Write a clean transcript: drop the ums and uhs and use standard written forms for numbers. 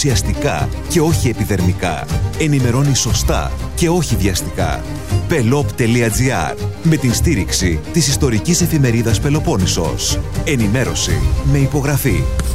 ουσιαστικά και όχι επιδερμικά. Ενημερώνει σωστά και όχι βιαστικά. Pelop.gr, με την στήριξη της ιστορικής εφημερίδας Πελοπόννησος. Ενημέρωση με υπογραφή.